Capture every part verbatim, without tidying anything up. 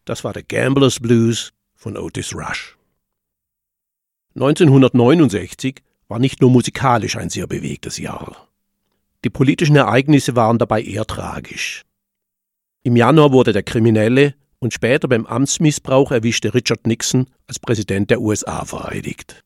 Das war der Gambler's Blues von Otis Rush. neunzehnhundertneunundsechzig war nicht nur musikalisch ein sehr bewegtes Jahr. Die politischen Ereignisse waren dabei eher tragisch. Im Januar wurde der kriminelle und später beim Amtsmissbrauch erwischte Richard Nixon als Präsident der U S A vereidigt.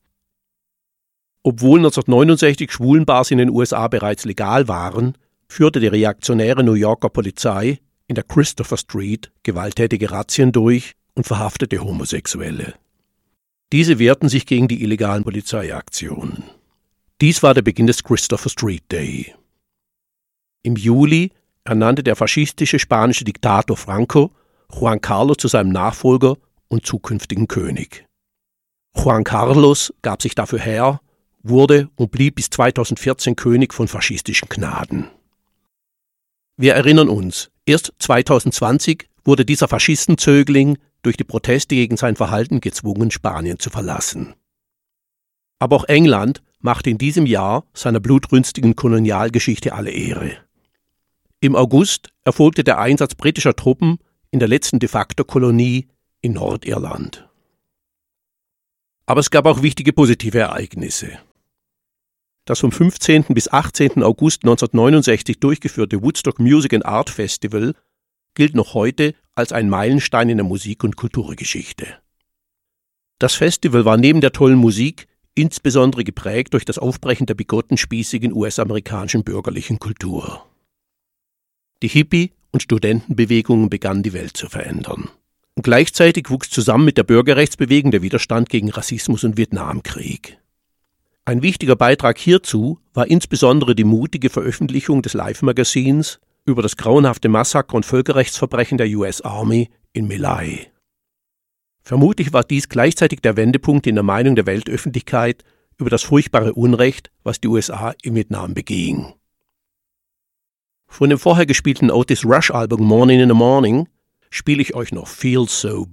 Obwohl neunzehnhundertneunundsechzig Schwulenbars in den U S A bereits legal waren, führte die reaktionäre New Yorker Polizei in der Christopher Street gewalttätige Razzien durch und verhaftete Homosexuelle. Diese wehrten sich gegen die illegalen Polizeiaktionen. Dies war der Beginn des Christopher Street Day. Im Juli ernannte der faschistische spanische Diktator Franco Juan Carlos zu seinem Nachfolger und zukünftigen König. Juan Carlos gab sich dafür her, wurde und blieb bis zweitausendvierzehn König von faschistischen Gnaden. Wir erinnern uns, erst zweitausendzwanzig wurde dieser Faschistenzögling durch die Proteste gegen sein Verhalten gezwungen, Spanien zu verlassen. Aber auch England machte in diesem Jahr seiner blutrünstigen Kolonialgeschichte alle Ehre. Im August erfolgte der Einsatz britischer Truppen in der letzten de facto Kolonie in Nordirland. Aber es gab auch wichtige positive Ereignisse. Das vom fünfzehnten bis achtzehnten August neunzehnhundertneunundsechzig durchgeführte Woodstock Music and Art Festival gilt noch heute als ein Meilenstein in der Musik- und Kulturgeschichte. Das Festival war neben der tollen Musik insbesondere geprägt durch das Aufbrechen der bigotten, spießigen U S-amerikanischen bürgerlichen Kultur. Die Hippie- und Studentenbewegungen begannen die Welt zu verändern. Und gleichzeitig wuchs zusammen mit der Bürgerrechtsbewegung der Widerstand gegen Rassismus und Vietnamkrieg. Ein wichtiger Beitrag hierzu war insbesondere die mutige Veröffentlichung des Life-Magazins über das grauenhafte Massaker und Völkerrechtsverbrechen der U S Army in My Lai. Vermutlich war dies gleichzeitig der Wendepunkt in der Meinung der Weltöffentlichkeit über das furchtbare Unrecht, was die U S A in Vietnam beging. Von dem vorher gespielten Otis Rush Album Morning in the Morning spiele ich euch noch Feel So